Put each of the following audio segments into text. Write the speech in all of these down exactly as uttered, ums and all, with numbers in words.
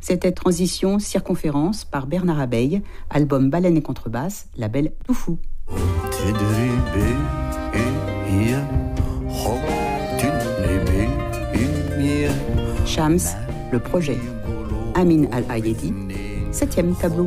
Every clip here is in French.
C'était Transition Circonférence par Bernard Abeille, album Baleine et Contrebasse, label Toufou. Shams, le projet. Amin Al-Ayedi, septième tableau.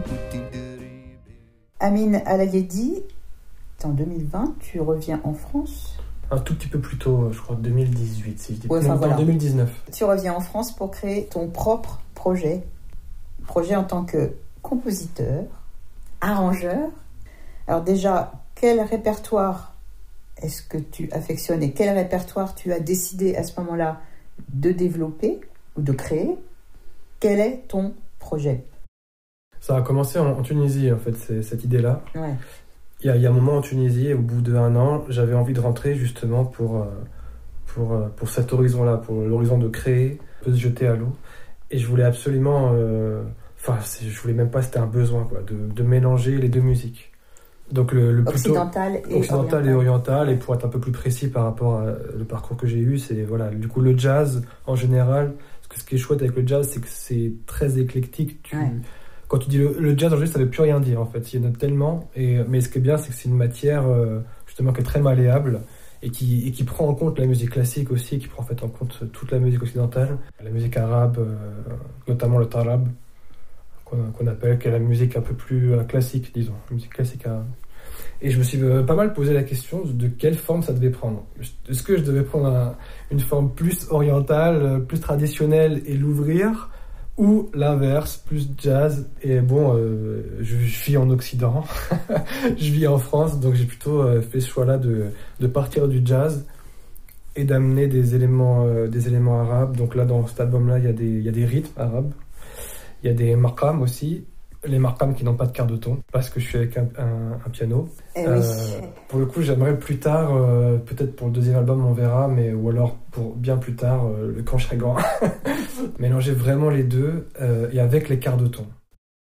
Amin Al-Ayedi, en deux mille vingt, tu reviens en France. Un tout petit peu plus tôt, je crois, deux mille dix-huit, si je dis ouais, enfin, non, voilà. deux mille dix-neuf. Tu reviens en France pour créer ton propre projet. Projet en tant que compositeur, arrangeur. Alors déjà, quel répertoire est-ce que tu affectionnes et quel répertoire tu as décidé à ce moment-là de développer ou de créer? Quel est ton projet? Ça a commencé en, en Tunisie, en fait, c'est, cette idée-là. Ouais. Il y, a, il y a un moment en Tunisie, au bout d'un an, j'avais envie de rentrer justement pour, pour, pour cet horizon-là, pour l'horizon de créer, de se jeter à l'eau. Et je voulais absolument... Euh, enfin, je voulais même pas, c'était un besoin, quoi, de, de mélanger les deux musiques. Donc le, le plutôt occidental et occidental oriental. et oriental. Et pour être un peu plus précis par rapport à le parcours que j'ai eu, c'est voilà, du coup le jazz en général. Parce que ce qui est chouette avec le jazz, c'est que c'est très éclectique. Tu, ouais. Quand tu dis le, le jazz en jeu, ça veut plus rien dire en fait. Il y en a tellement. Et mais ce qui est bien, c'est que c'est une matière euh, justement qui est très malléable et qui et qui prend en compte la musique classique aussi, qui prend en fait en compte toute la musique occidentale, la musique arabe, euh, notamment le tarab. Qu'on, qu'on appelle, qui est la musique un peu plus euh, classique, disons, la musique classique arabe. Et je me suis euh, pas mal posé la question de, de quelle forme ça devait prendre. Est-ce que je devais prendre un, une forme plus orientale, plus traditionnelle et l'ouvrir, ou l'inverse, plus jazz? Et bon, euh, je, je vis en Occident, je vis en France, donc j'ai plutôt euh, fait ce choix-là de, de partir du jazz et d'amener des éléments, euh, des éléments arabes. Donc là, dans cet album-là, il y a des, il y a des rythmes arabes. Il y a des marqams aussi, les marqams qui n'ont pas de quart de ton, parce que je suis avec un, un, un piano. Eh euh, oui. Pour le coup, j'aimerais plus tard, euh, peut-être pour le deuxième album, on verra, mais ou alors pour bien plus tard, euh, le quand je serai grand, mélanger vraiment les deux euh, et avec les quarts de ton.